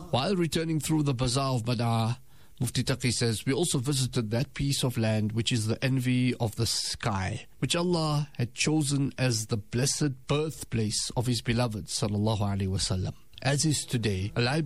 While returning through the bazaar of Bada, Mufti Taqi says, we also visited that piece of land which is the envy of the sky, which Allah had chosen as the blessed birthplace of His beloved sallallahu alaihi wasallam. As is today, a